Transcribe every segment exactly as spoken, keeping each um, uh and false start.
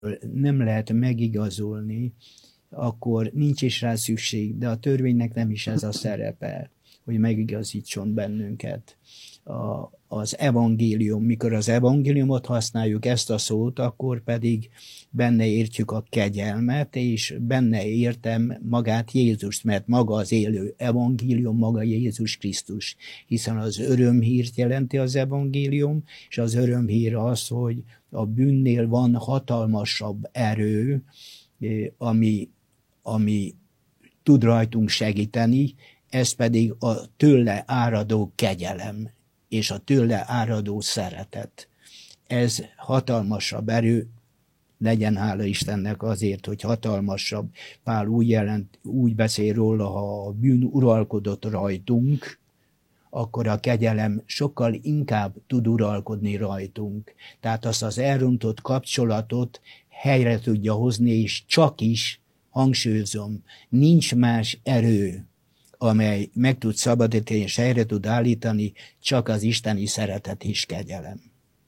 nem lehet megigazolni, akkor nincs is rá szükség, de a törvénynek nem is ez a szerepe, hogy megigazítson bennünket. A, az evangélium, mikor az evangéliumot használjuk, ezt a szót, akkor pedig benne értjük a kegyelmet, és benne értem magát Jézust, mert maga az élő evangélium, maga Jézus Krisztus, hiszen az örömhírt jelenti az evangélium, és az örömhír az, hogy a bűnnél van hatalmasabb erő, ami, ami tud rajtunk segíteni, ez pedig a tőle áradó kegyelem, és a tőle áradó szeretet. Ez hatalmasabb erő, legyen hála Istennek azért, hogy hatalmasabb. Pál úgy, jelent, úgy beszél róla, ha a bűn uralkodott rajtunk, akkor a kegyelem sokkal inkább tud uralkodni rajtunk. Tehát azt az elrontott kapcsolatot helyre tudja hozni, és csak is, hangsúlyozom, nincs más erő, amely meg tud szabadítani és helyre tud állítani, csak az isteni szeretet és kegyelem.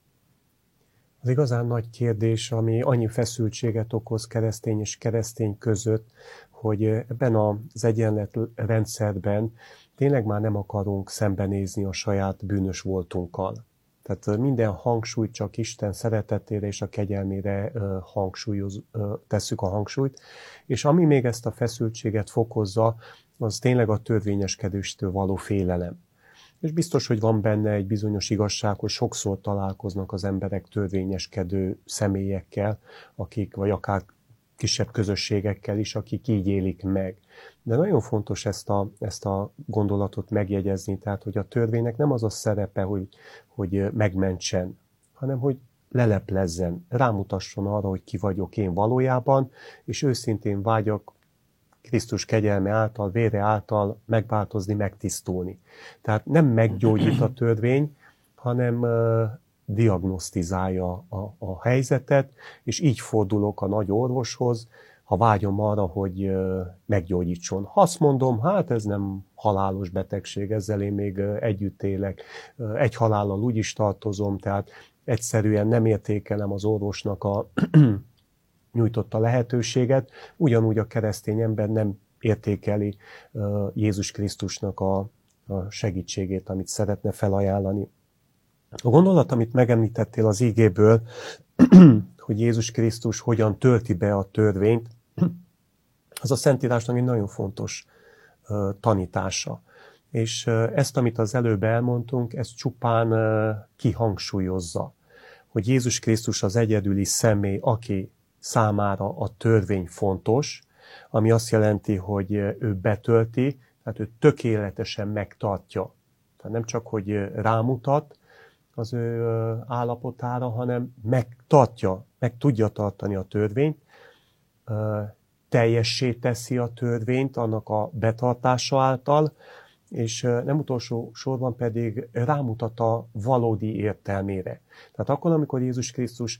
Az igazán nagy kérdés, ami annyi feszültséget okoz keresztény és keresztény között, hogy ebben az egyenletrendszerben tényleg már nem akarunk szembenézni a saját bűnös voltunkkal. Tehát minden hangsúlyt csak Isten szeretetére és a kegyelmére hangsúlyoz, tesszük a hangsúlyt, és ami még ezt a feszültséget fokozza, az tényleg a törvényeskedéstől való félelem. És biztos, hogy van benne egy bizonyos igazság, hogy sokszor találkoznak az emberek törvényeskedő személyekkel, akik, vagy akár kisebb közösségekkel is, akik így élik meg. De nagyon fontos ezt a, ezt a gondolatot megjegyezni, tehát, hogy a törvénynek nem az a szerepe, hogy, hogy megmentsen, hanem, hogy leleplezzen, rámutasson arra, hogy ki vagyok én valójában, és őszintén vágyak Krisztus kegyelme által, vére által megváltozni, megtisztulni. Tehát nem meggyógyít a törvény, hanem uh, diagnosztizálja a, a helyzetet, és így fordulok a nagy orvoshoz, ha vágyom arra, hogy uh, meggyógyítson. Ha azt mondom, hát ez nem halálos betegség, ezzel én még uh, együtt élek, uh, egy halállal úgy is tartozom, tehát egyszerűen nem értékelem az orvosnak a nyújtotta lehetőséget, ugyanúgy a keresztény ember nem értékeli uh, Jézus Krisztusnak a, a segítségét, amit szeretne felajánlani. A gondolat, amit megemlítettél az igéből, hogy Jézus Krisztus hogyan tölti be a törvényt, az a Szentírásnak egy nagyon fontos uh, tanítása. És uh, ezt, amit az előbb elmondtunk, ezt csupán uh, kihangsúlyozza, hogy Jézus Krisztus az egyedüli személy, aki számára a törvény fontos, ami azt jelenti, hogy ő betölti, tehát ő tökéletesen megtartja. Tehát nem csak, hogy rámutat az ő állapotára, hanem megtartja, meg tudja tartani a törvényt, teljessé teszi a törvényt annak a betartása által, és nem utolsó sorban pedig rámutat a valódi értelmére. Tehát akkor, amikor Jézus Krisztus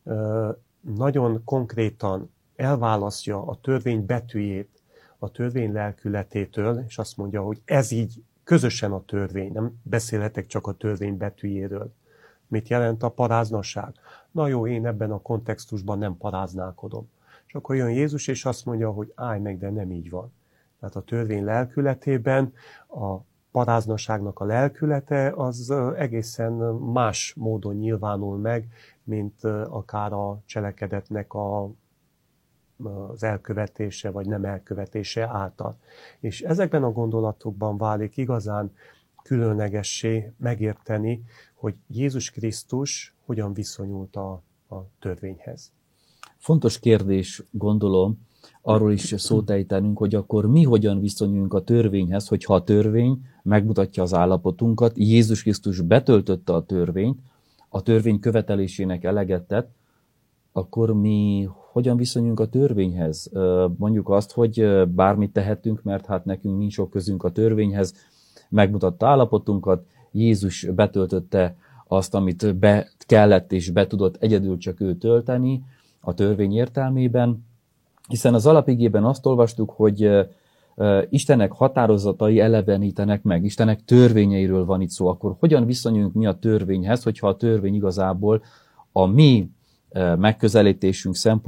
nagyon konkrétan elválasztja a törvény betűjét a törvény lelkületétől, és azt mondja, hogy ez így közösen a törvény, nem beszélhetek csak a törvény betűjéről. Mit jelent a paráznaság? Na jó, én ebben a kontextusban nem paráználkodom. És akkor jön Jézus, és azt mondja, hogy állj meg, de nem így van. Tehát a törvény lelkületében a paráznaságnak a lelkülete az egészen más módon nyilvánul meg, mint akár a cselekedetnek a, az elkövetése vagy nem elkövetése által. És ezekben a gondolatokban válik igazán különlegessé megérteni, hogy Jézus Krisztus hogyan viszonyult a, a törvényhez. Fontos kérdés, gondolom, arról is szót ejtenünk, hogy akkor mi hogyan viszonyulunk a törvényhez, hogyha a törvény megmutatja az állapotunkat, Jézus Krisztus betöltötte a törvényt, a törvény követelésének eleget tett, akkor mi hogyan viszonyulunk a törvényhez? Mondjuk azt, hogy bármit tehetünk, mert hát nekünk nincs sok közünk a törvényhez, megmutatta állapotunkat, Jézus betöltötte azt, amit be kellett és be tudott egyedül csak ő tölteni a törvény értelmében, hiszen az alapigében azt olvastuk, hogy Istennek határozatai elevenítenek meg, Istennek törvényeiről van itt szó, akkor hogyan viszonyulunk mi a törvényhez, hogyha a törvény igazából a mi megközelítésünk szempontjából